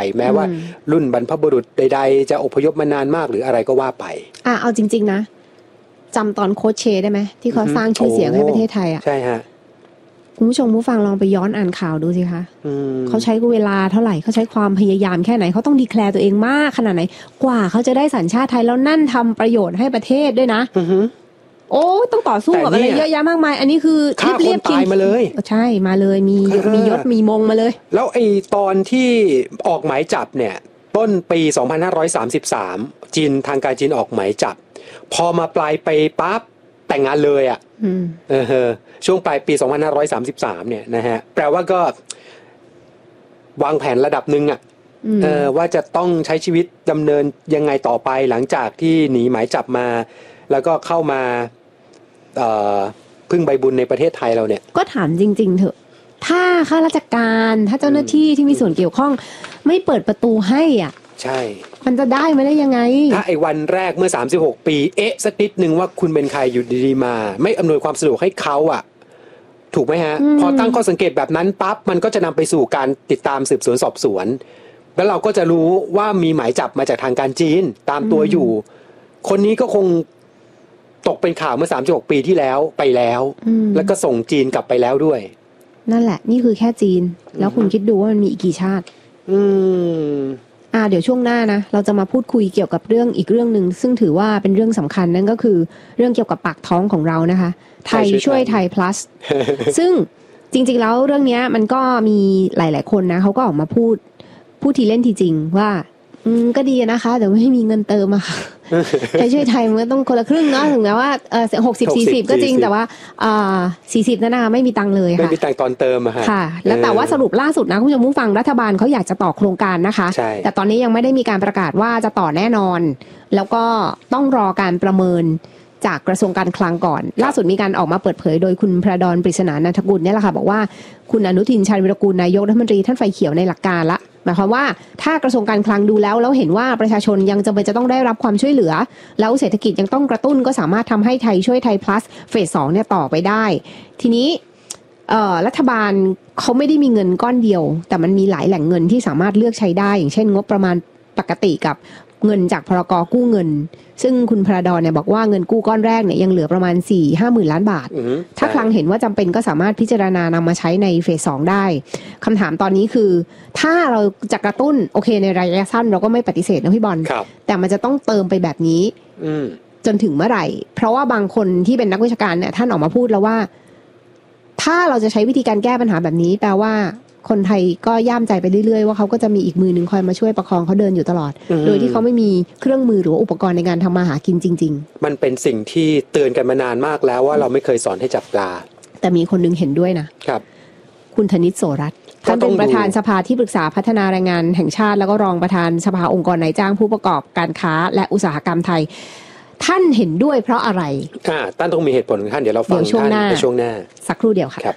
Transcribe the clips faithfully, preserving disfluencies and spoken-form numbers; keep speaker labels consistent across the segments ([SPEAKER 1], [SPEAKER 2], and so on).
[SPEAKER 1] แม้ว่ารุ่นบรรพบุรุษใดๆจะอพยพมานานมากหรืออะไรก็ว่าไป
[SPEAKER 2] อ่ะเอาจริงๆนะจำตอนโค้ชเชได้ไหมที่เขาสร้างชื่อเสียงให้ประเทศไทยอ่ะ
[SPEAKER 1] ใช่ฮะ
[SPEAKER 2] คุณผู้ชมผู้ฟังลองไปย้อนอ่านข่าวดูสิคะเขาใช้เวลาเท่าไหร่เขาใช้ความพยายามแค่ไหนเขาต้องดีแคลร์ตัวเองมากขนาดไหนกว่าเขาจะได้สัญชาติไทยแล้วนั่นทำประโยชน์ให้ประเทศด้วยนะโอ้ต้องต่อสู้กับอะไรเยอะแยะมากมายอันนี้คือ
[SPEAKER 1] ฆ่าคนตายมาเลย
[SPEAKER 2] ใช่มาเลยมีมียศมีมงมาเลย
[SPEAKER 1] แล้วไอ้ตอนที่ออกหมายจับเนี่ยต้นปีสองพันห้าร้อยสามสิบสามจีนทางการจีนออกหมายจับพอมาปลายปีปั๊บแต่งงานเลยอ่ะเออช่วงปลายปีสองพันห้าร้อยสามสิบสามเนี่ยนะฮะแปลว่าก็วางแผนระดับหนึ่งอ่ะเออว่าจะต้องใช้ชีวิตดำเนินยังไงต่อไปหลังจากที่หนีหมายจับมาแล้วก็เข้ามาเอ่อพึ่งใบบุญในประเทศไทยเราเนี่ย
[SPEAKER 2] ก็ถามจริงๆเถอะถ้าข้าราชการถ้าเจ้าหน้าที่ที่มีส่วนเกี่ยวข้องไม่เปิดประตูให้อ่ะ
[SPEAKER 1] ใช่
[SPEAKER 2] มันจะได้มาได้ยังไง
[SPEAKER 1] ถ้าไอ้วันแรกเมื่อสามสิบหกปีเอ๊ะสักนิดนึงว่าคุณเป็นใครอยู่ดีๆมาไม่อำนวยความสะดวกให้เขาอ่ะถูกไหมฮะพอตั้งข้อสังเกตแบบนั้นปั๊บมันก็จะนำไปสู่การติดตามสืบสวนสอบสวนแล้วเราก็จะรู้ว่ามีหมายจับมาจากทางการจีนตามตัวอยู่คนนี้ก็คงตกเป็นข่าวเมื่อสามสิบหกปีที่แล้วไปแล้วแล้วก็ส่งจีนกลับไปแล้วด้วย
[SPEAKER 2] นั่นแหละนี่คือแค่จีนแล้วคุณคิดดูว่ามันมีอีกกี่ชาติอืมอ่าเดี๋ยวช่วงหน้านะเราจะมาพูดคุยเกี่ยวกับเรื่องอีกเรื่องนึงซึ่งถือว่าเป็นเรื่องสำคัญนั่นก็คือเรื่องเกี่ยวกับปากท้องของเรานะคะไทยช่วยไทย plus ซึ่งจริงๆแล้วเรื่องนี้มันก็มีหลายๆคนนะเขาก็ออกมาพูดพูดทีเล่นทีจริงว่าอืมก็ดีนะคะแต่ไม่มีเงินเติมอะค่ะไทยช่วยไทยมันก็ต้องคนละครึ่งเนาะถึงแม้ว่าเออหกสิบสี่สิบก็จริงแต่ว่าอ่าสี่สิบนั่นนะคะไม่มีตังค์เลยค่ะ
[SPEAKER 1] ไม่มีตังค์ตอนเติมอะ
[SPEAKER 2] ค่ะแล้วแต่ว่าสรุปล่าสุดนะคุณผู้ชมผู้ฟังรัฐบาลเขาอยากจะต่อโครงการนะคะแต่ตอนนี้ยังไม่ได้มีการประกาศว่าจะต่อแน่นอนแล้วก็ต้องรอการประเมินจากกระทรวงการคลังก่อนล่าสุดมีการออกมาเปิดเผยโดยคุณพระดอนปริศนานันทกุลเนี่ยแหละค่ะบอกว่าคุณอนุทินชาญวิรากูลนายกรัฐมนตรีท่านไฟเขียวในหลักการละหมายความว่าถ้ากระทรวงการคลังดูแล้วแล้วเห็นว่าประชาชนยังจำเป็นจะต้องได้รับความช่วยเหลือแล้วเศรษฐกิจยังต้องกระตุ้นก็สามารถทำให้ไทยช่วยไทย plus เฟสสองเนี่ยต่อไปได้ทีนี้รัฐบาลเขาไม่ได้มีเงินก้อนเดียวแต่มันมีหลายแหล่งเงินที่สามารถเลือกใช้ได้อย่างเช่นงบประมาณปกติกับเงินจากพรก.กู้เงินซึ่งคุณพระดอนเนี่ยบอกว่าเงินกู้ก้อนแรกเนี่ยยังเหลือประมาณ สี่ถึงห้า หมื่นล้านบาทถ้าคลังเห็นว่าจำเป็นก็สามารถพิจารณานำมาใช้ในเฟสสองได้คำถามตอนนี้คือถ้าเราจะกระตุ้นโอเคในระยะสั้นเราก็ไม่ปฏิเสธนะพี่บอลแต่มันจะต้องเติมไปแบบนี้จนถึงเมื่อไหร่เพราะว่าบางคนที่เป็นนักวิชาการเนี่ยท่านออกมาพูดแล้วว่าถ้าเราจะใช้วิธีการแก้ปัญหาแบบนี้แปลว่าคนไทยก็ย่ามใจไปเรื่อยๆว่าเขาก็จะมีอีกมือหนึ่งคอยมาช่วยประคองเขาเดินอยู่ตลอดโดยที่เขาไม่มีเครื่องมือหรืออุปกรณ์ในการทำมาหากินจริงๆ
[SPEAKER 1] มันเป็นสิ่งที่เตือนกันมานานมากแล้วว่าเราไม่เคยสอนให้จับปลา
[SPEAKER 2] แต่มีคนนึงเห็นด้วยนะครับคุณธนิตโสรัตน์ท่านเป็นประธานสภาที่ปรึกษาพัฒนาแรงงานแห่งชาติแล้วก็รองประธานสภาองค์กรนายจ้างผู้ประกอบการค้าและอุตสาหกรรมไทยท่านเห็นด้วยเพราะอะไร
[SPEAKER 1] อ่าท่านต้องมีเหตุผลของท่านเดี๋ยวเราฟังท่านในช่วงหน้า
[SPEAKER 2] สักครู่เดียวค่ะ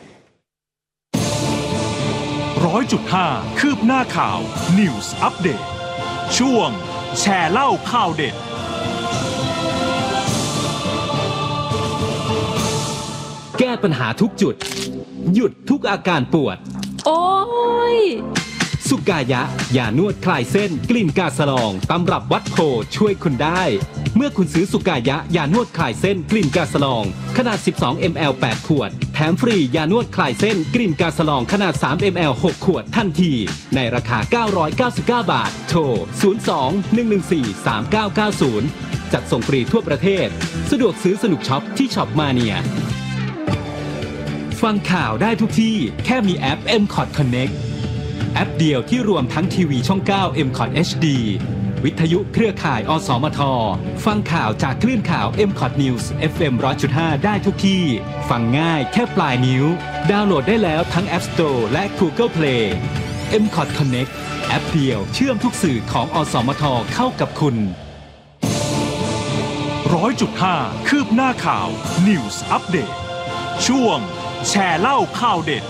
[SPEAKER 3] ร้อยจุดห้าคืบหน้าข่าว News Update ช่วงแชร์เล่าข่าวเด็ด
[SPEAKER 4] แก้ปัญหาทุกจุดหยุดทุกอาการปวด
[SPEAKER 5] โอ้ย
[SPEAKER 4] สุกายะยานวดคลายเส้นกลิ่นกาสลองตำรับวัดโพช่วยคุณได้เมื่อคุณซื้อสุกายะยานวดคลายเส้นกลิ่นกาสลองขนาด สิบสองมิลลิลิตร แปดขวดแถมฟรียานวดคลายเส้นกลิ่นกาสลองขนาด สามมิลลิลิตร หกขวดทันทีในราคาเก้าร้อยเก้าสิบเก้าบาทโทรศูนย์ สอง หนึ่ง หนึ่ง สี่ สาม เก้า เก้า ศูนย์จัดส่งฟรีทั่วประเทศสะดวกซื้อสนุกช็อปที่ช็อปมาเนียฟังข่าวได้ทุกที่แค่มีแอป เอ็ม คอท Connect แอปเดียวที่รวมทั้งทีวีช่อง เก้า เอ็ม คอท เอช ดี วิทยุเครือข่ายอสมทฟังข่าวจากคลื่นข่าว เอ็ม คอท News เอฟ เอ็ม หนึ่งร้อยจุดห้า ได้ทุกที่ฟังง่ายแค่ปลายนิ้วดาวน์โหลดได้แล้วทั้ง App Store และ Google Play เอ็ม คอท Connect แอปเดียวเชื่อมทุกสื่อของอสมทเข้ากับคุณ
[SPEAKER 3] ร้อยจุดห้าคืบหน้าข่าว News Update ช่วงแชร์เล่าข่าวเด็ด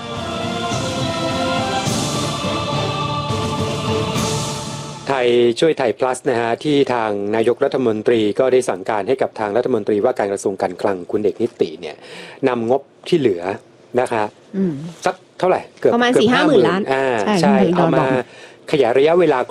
[SPEAKER 1] ไทยช่วยไทย plus นะฮะที่ทางนายกรัฐมนตรีก็ได้สั่งการให้กับทางรัฐมนตรีว่าการกระทรวงการคลังคุณเอกนิติเนี่ยนำงบที่เหลือนะคะสักเท่าไหร่เกือบ
[SPEAKER 2] ประมาณ สี่ถึงห้า หมื่นล้าน
[SPEAKER 1] อ่าใช่เอามาขยายระยะเวลา